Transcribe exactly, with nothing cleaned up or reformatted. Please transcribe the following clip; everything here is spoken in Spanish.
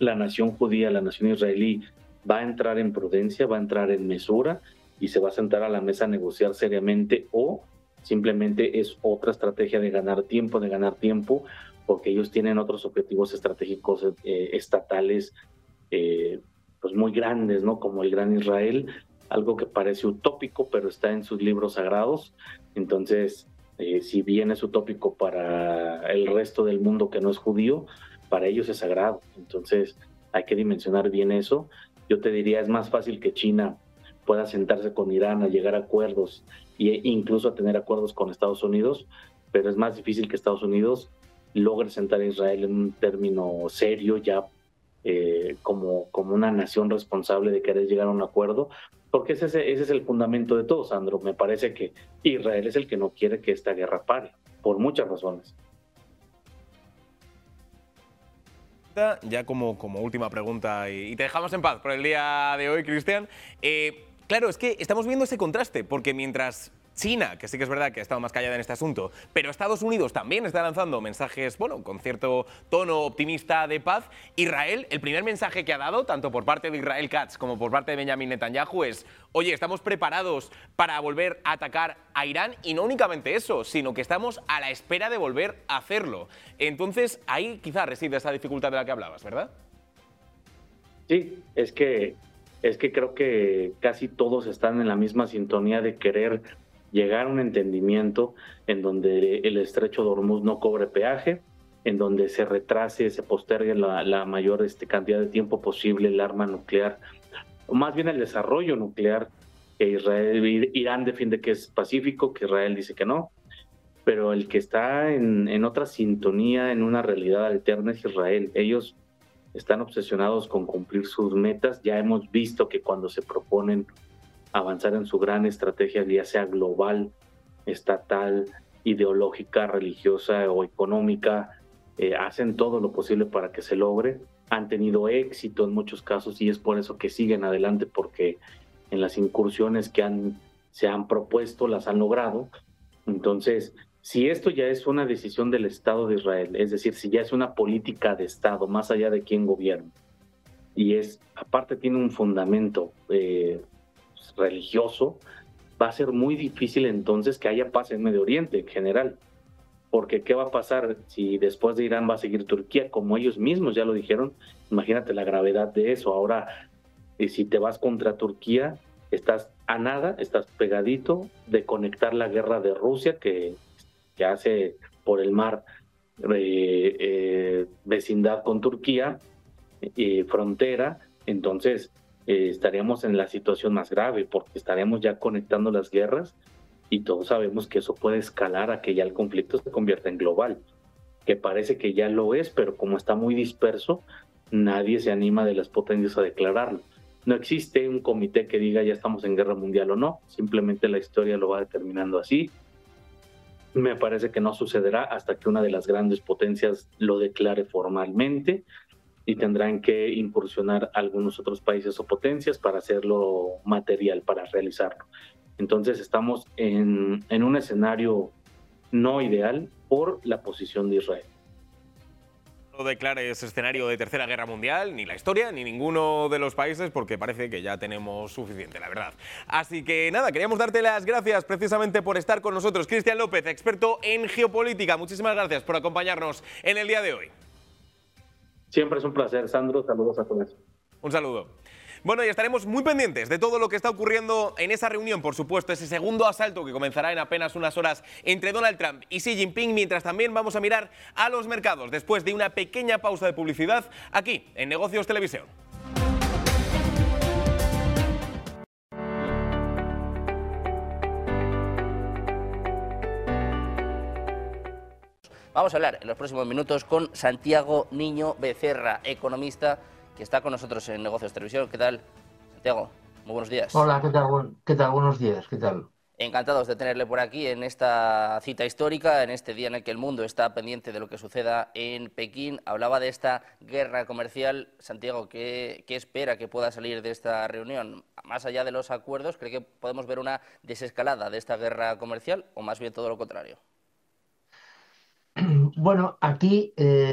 la nación judía, la nación israelí, va a entrar en prudencia, va a entrar en mesura y se va a sentar a la mesa a negociar seriamente, o simplemente es otra estrategia de ganar tiempo, de ganar tiempo, porque ellos tienen otros objetivos estratégicos eh, estatales eh, pues muy grandes, ¿no? Como el Gran Israel, algo que parece utópico, pero está en sus libros sagrados. Entonces, eh, si bien es utópico para el resto del mundo que no es judío, para ellos es sagrado. Entonces, hay que dimensionar bien eso. Yo te diría, es más fácil que China pueda sentarse con Irán a llegar a acuerdos e incluso a tener acuerdos con Estados Unidos, pero es más difícil que Estados Unidos logre sentar a Israel en un término serio, ya eh, como, como una nación responsable de querer llegar a un acuerdo, porque ese, ese es el fundamento de todo, Sandro. Me parece que Israel es el que no quiere que esta guerra pare, por muchas razones. Ya como, como última pregunta, y, y te dejamos en paz por el día de hoy, Cristian. Eh, claro, es que estamos viendo ese contraste, porque mientras China, que sí que es verdad que ha estado más callada en este asunto, pero Estados Unidos también está lanzando mensajes, bueno, con cierto tono optimista de paz, Israel, el primer mensaje que ha dado, tanto por parte de Israel Katz como por parte de Benjamin Netanyahu, es: oye, estamos preparados para volver a atacar a Irán, y no únicamente eso, sino que estamos a la espera de volver a hacerlo. Entonces, ahí quizá reside esa dificultad de la que hablabas, ¿verdad? Sí, es que, es que creo que casi todos están en la misma sintonía de querer llegar a un entendimiento en donde el estrecho de Hormuz no cobre peaje, en donde se retrase, se postergue la, la mayor este, cantidad de tiempo posible el arma nuclear, o más bien el desarrollo nuclear, que Israel, Irán defiende que es pacífico, que Israel dice que no, pero el que está en, en otra sintonía, en una realidad alterna, es Israel. Ellos están obsesionados con cumplir sus metas. Ya hemos visto que cuando se proponen avanzar en su gran estrategia, ya sea global, estatal, ideológica, religiosa o económica, eh, hacen todo lo posible para que se logre. Han tenido éxito en muchos casos y es por eso que siguen adelante, porque en las incursiones que han, se han propuesto las han logrado. Entonces, si esto ya es una decisión del Estado de Israel, es decir, si ya es una política de Estado, más allá de quién gobierna, y es, aparte tiene un fundamento eh, religioso, va a ser muy difícil entonces que haya paz en Medio Oriente en general. Porque ¿qué va a pasar si después de Irán va a seguir Turquía? Como ellos mismos ya lo dijeron, imagínate la gravedad de eso. Ahora, eh, si te vas contra Turquía, estás a nada, estás pegadito de conectar la guerra de Rusia, que, que hace por el mar eh, eh, vecindad con Turquía, eh, frontera. Entonces eh, estaríamos en la situación más grave, porque estaríamos ya conectando las guerras, y todos sabemos que eso puede escalar a que ya el conflicto se convierta en global, que parece que ya lo es, pero como está muy disperso, nadie se anima de las potencias a declararlo. No existe un comité que diga ya estamos en guerra mundial o no, simplemente la historia lo va determinando así. Me parece que no sucederá hasta que una de las grandes potencias lo declare formalmente, y tendrán que incursionar algunos otros países o potencias para hacerlo material, para realizarlo. Entonces estamos en, en un escenario no ideal por la posición de Israel. No declare ese escenario de tercera guerra mundial, ni la historia, ni ninguno de los países, porque parece que ya tenemos suficiente, la verdad. Así que nada, queríamos darte las gracias precisamente por estar con nosotros. Cristian López, experto en geopolítica, muchísimas gracias por acompañarnos en el día de hoy. Siempre es un placer, Sandro. Saludos a todos. Un saludo. Bueno, y estaremos muy pendientes de todo lo que está ocurriendo en esa reunión, por supuesto, ese segundo asalto que comenzará en apenas unas horas entre Donald Trump y Xi Jinping, mientras también vamos a mirar a los mercados después de una pequeña pausa de publicidad aquí en Negocios Televisión. Vamos a hablar en los próximos minutos con Santiago Niño Becerra, economista, que está con nosotros en Negocios Televisión. ¿Qué tal, Santiago? Muy buenos días. Hola, ¿qué tal? ¿Qué tal? Buenos días, ¿qué tal? Encantados de tenerle por aquí en esta cita histórica, en este día en el que el mundo está pendiente de lo que suceda en Pekín. Hablaba de esta guerra comercial. Santiago, ¿qué, qué espera que pueda salir de esta reunión? Más allá de los acuerdos, ¿cree que podemos ver una desescalada de esta guerra comercial o más bien todo lo contrario? Bueno, aquí... Eh...